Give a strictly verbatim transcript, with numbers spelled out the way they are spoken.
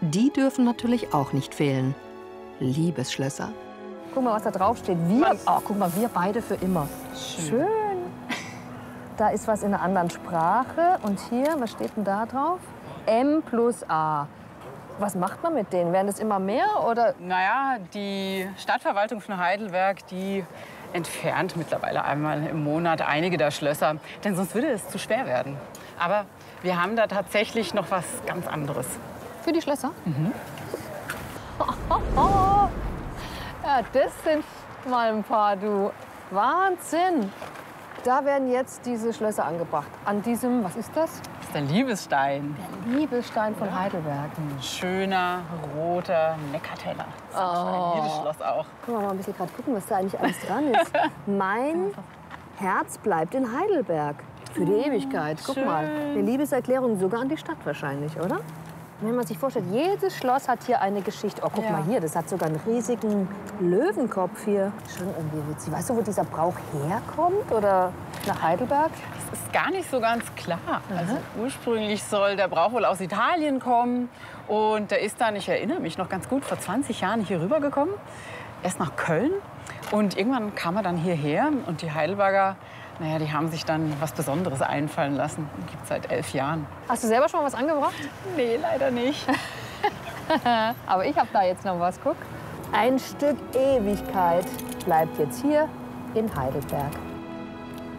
die dürfen natürlich auch nicht fehlen. Liebesschlösser. Guck mal, was da drauf steht. Wir, oh, guck mal, wir beide für immer. Schön. Schön. Da ist was in einer anderen Sprache. Und hier, was steht denn da drauf? M plus A. Was macht man mit denen? Werden es immer mehr oder? Naja, die Stadtverwaltung von Heidelberg, die entfernt mittlerweile einmal im Monat einige der Schlösser. Denn sonst würde es zu schwer werden. Aber wir haben da tatsächlich noch was ganz anderes. Für die Schlösser? Mhm. Ja, das sind mal ein paar, du. Wahnsinn. Da werden jetzt diese Schlösser angebracht. An diesem, was ist das? Das ist der Liebesstein. Der Liebesstein von ja. Heidelberg. Ein schöner, roter Neckarteller. Das ist oh. jedes Schloss auch. Guck mal, mal ein bisschen gerade gucken, was da eigentlich alles dran ist. Mein Herz bleibt in Heidelberg. Für die Ewigkeit. Guck Schön. mal. Eine Liebeserklärung sogar an die Stadt wahrscheinlich, oder? Wenn man sich vorstellt, jedes Schloss hat hier eine Geschichte. Oh, guck ja. mal hier, das hat sogar einen riesigen Löwenkopf hier. Schon irgendwie witzig. Weißt du, wo dieser Brauch herkommt? Oder nach Heidelberg? Das ist gar nicht so ganz klar. Mhm. Also ursprünglich soll der Brauch wohl aus Italien kommen. Und der ist dann, ich erinnere mich noch ganz gut, vor zwanzig Jahren hier rübergekommen. Erst nach Köln. Und irgendwann kam er dann hierher. Und die Heidelberger, naja, die haben sich dann was Besonderes einfallen lassen. Gibt es seit elf Jahren. Hast du selber schon mal was angebracht? Nee, leider nicht. Aber ich habe da jetzt noch was, guck. Ein Stück Ewigkeit bleibt jetzt hier in Heidelberg.